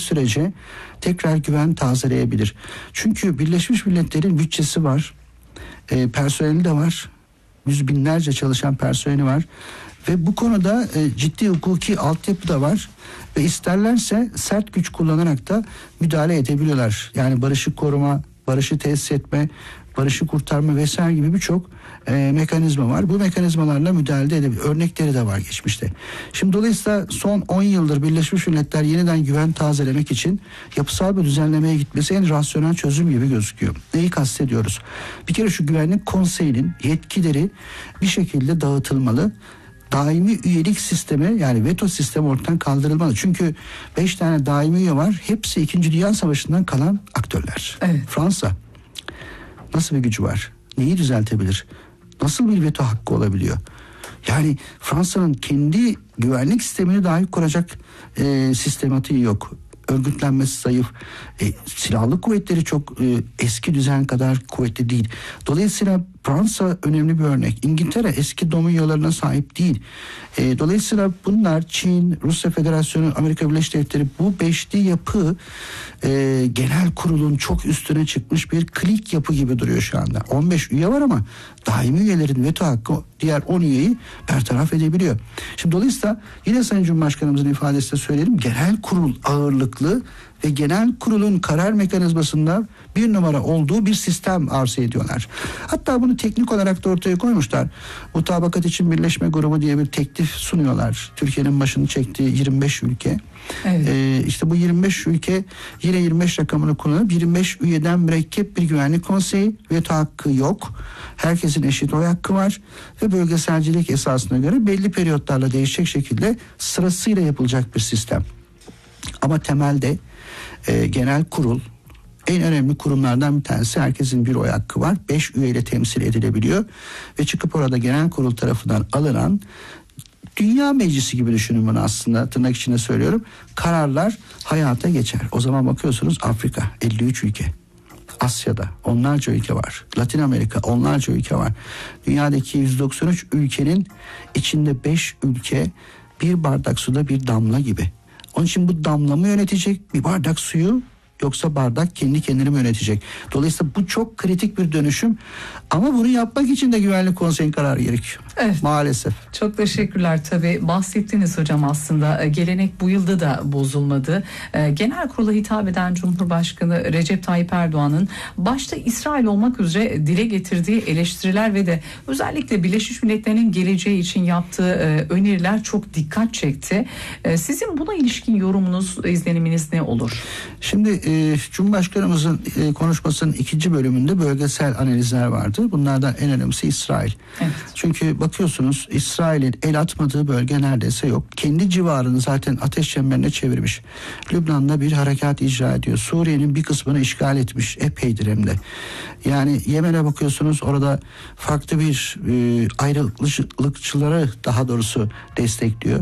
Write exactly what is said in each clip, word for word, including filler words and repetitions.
sürece tekrar güven tazeleyebilir. Çünkü Birleşmiş Milletler'in bütçesi var, e, personeli de var, yüz binlerce çalışan personeli var ve bu konuda e, ciddi hukuki altyapı da var ve isterlerse sert güç kullanarak da müdahale edebiliyorlar. Yani barışı koruma, barışı tesis etme, barışı kurtarma vesaire gibi birçok e, mekanizma var. Bu mekanizmalarla müdahale edebilir. Örnekleri de var geçmişte. Şimdi dolayısıyla son on yıldır Birleşmiş Milletler yeniden güven tazelemek için yapısal bir düzenlemeye gitmesi en rasyonel çözüm gibi gözüküyor. Neyi kastediyoruz? Bir kere şu Güvenlik Konseyi'nin yetkileri bir şekilde dağıtılmalı. Daimi üyelik sistemi, yani veto sistemi ortadan kaldırılmalı. Çünkü beş tane daimi üye var. Hepsi İkinci Dünya Savaşı'ndan kalan aktörler. Evet. Fransa nasıl bir gücü var? Neyi düzeltebilir? Nasıl bir veto hakkı olabiliyor? Yani Fransa'nın kendi güvenlik sistemini dahi kuracak e, sistematiği yok. Örgütlenmesi zayıf. E, silahlı kuvvetleri çok e, eski düzen kadar kuvvetli değil. Dolayısıyla Fransa önemli bir örnek. İngiltere eski dominiyolarına sahip değil. E, dolayısıyla bunlar Çin, Rusya Federasyonu, Amerika Birleşik Devletleri, bu beşli yapı e, genel kurulun çok üstüne çıkmış bir klik yapı gibi duruyor şu anda. on beş üye var ama daimi üyelerin veto hakkı diğer on üyeyi bertaraf edebiliyor. Şimdi dolayısıyla yine Sayın Cumhurbaşkanımızın ifadesiyle söyleyelim, genel kurul ağırlıklı ve genel kurulun karar mekanizmasında bir numara olduğu bir sistem arzu ediyorlar. Hatta bunu teknik olarak da ortaya koymuşlar. Mutabakat için Birleşme Grubu diye bir teklif sunuyorlar. Türkiye'nin başını çektiği yirmi beş ülke. Evet. Ee, işte bu yirmi beş ülke yine yirmi beş rakamını kullanıp yirmi beş üyeden mürekkep bir güvenlik konseyi, veto hakkı yok. Herkesin eşit oy hakkı var ve bölgeselcilik esasına göre belli periyotlarla değişecek şekilde sırasıyla yapılacak bir sistem. Ama temelde e, genel kurul en önemli kurumlardan bir tanesi. Herkesin bir oy hakkı var. Beş üyeyle temsil edilebiliyor ve çıkıp orada genel kurul tarafından alınan, Dünya Meclisi gibi düşünün bunu aslında, tırnak içinde söylüyorum, kararlar hayata geçer. O zaman bakıyorsunuz Afrika elli üç ülke. Asya'da onlarca ülke var. Latin Amerika onlarca ülke var. Dünyadaki yüz doksan üç ülkenin içinde beş ülke bir bardak suda bir damla gibi. Onun için bu damla mı yönetecek bir bardak suyu, yoksa bardak kendi kendini mi yönetecek? Dolayısıyla bu çok kritik bir dönüşüm. Ama bunu yapmak için de Güvenlik Konseyi'nin kararı gerekiyor. Evet. Maalesef. Çok teşekkürler. Tabii bahsettiniz hocam, aslında gelenek bu yılda da bozulmadı. Genel kurula hitap eden Cumhurbaşkanı Recep Tayyip Erdoğan'ın başta İsrail olmak üzere dile getirdiği eleştiriler ve de özellikle Birleşmiş Milletler'in geleceği için yaptığı öneriler çok dikkat çekti. Sizin buna ilişkin yorumunuz, izleniminiz ne olur? Şimdi e, Cumhurbaşkanımızın e, konuşmasının ikinci bölümünde bölgesel analizler vardı. Bunlardan en önemlisi İsrail. Evet. Çünkü bakıyorsunuz İsrail'in el atmadığı bölge neredeyse yok. Kendi civarını zaten ateş çemberine çevirmiş. Lübnan'da bir harekat icra ediyor. Suriye'nin bir kısmını işgal etmiş. Epeydir hem de. Yani Yemen'e bakıyorsunuz, orada farklı bir e, ayrılıkçıları daha doğrusu destekliyor.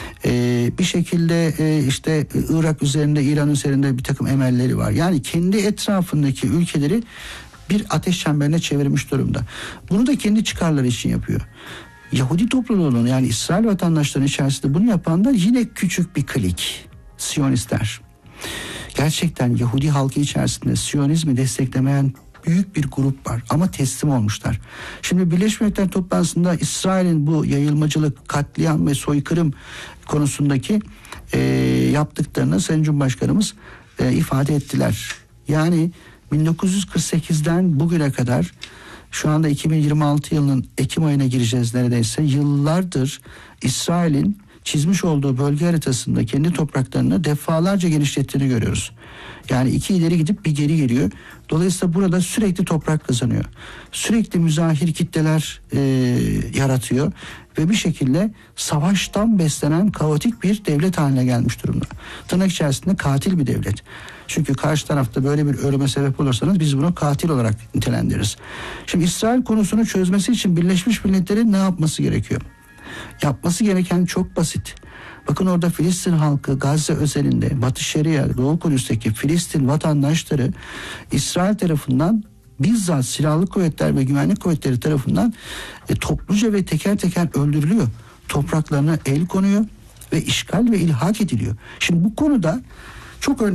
Ee, bir şekilde e, işte Irak üzerinde, İran üzerinde bir takım emelleri var. Yani kendi etrafındaki ülkeleri bir ateş çemberine çevirmiş durumda. Bunu da kendi çıkarları için yapıyor. Yahudi topluluğunun, yani İsrail vatandaşlarının içerisinde bunu yapanlar yine küçük bir klik. Siyonistler. Gerçekten Yahudi halkı içerisinde Siyonizmi desteklemeyen büyük bir grup var ama teslim olmuşlar. Şimdi Birleşmiş Milletler toplantısında İsrail'in bu yayılmacılık, katliam ve soykırım konusundaki e, yaptıklarını Sayın Cumhurbaşkanımız e, ifade ettiler. Yani bin dokuz yüz kırk sekizden bugüne kadar, şu anda iki bin yirmi altı yılının Ekim ayına gireceğiz neredeyse, yıllardır İsrail'in çizmiş olduğu bölge haritasında kendi topraklarını defalarca genişlettiğini görüyoruz. Yani iki ileri gidip bir geri geliyor. Dolayısıyla burada sürekli toprak kazanıyor. Sürekli müzahir kitleler e, yaratıyor ve bir şekilde savaştan beslenen kaotik bir devlet haline gelmiş durumda. Tırnak içerisinde katil bir devlet. Çünkü karşı tarafta böyle bir ölüme sebep olursanız biz bunu katil olarak nitelendiririz. Şimdi İsrail konusunu çözmesi için Birleşmiş Milletler'in ne yapması gerekiyor? Yapması gereken çok basit. Bakın orada Filistin halkı, Gazze özelinde, Batı Şeria, Doğu Kudüs'teki Filistin vatandaşları İsrail tarafından, bizzat silahlı kuvvetler ve güvenlik kuvvetleri tarafından e, topluca ve teker teker öldürülüyor. Topraklarına el konuyor ve işgal ve ilhak ediliyor. Şimdi bu konuda çok önemli